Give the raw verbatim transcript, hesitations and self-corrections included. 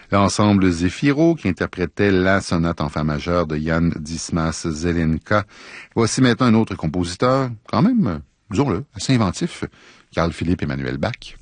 l'ensemble Zéphiro qui interprétait la sonate en fa majeur de Jan Dismas Zelenka. Voici maintenant un autre compositeur, quand même, disons-le, assez inventif, Carl Philipp Emanuel Bach.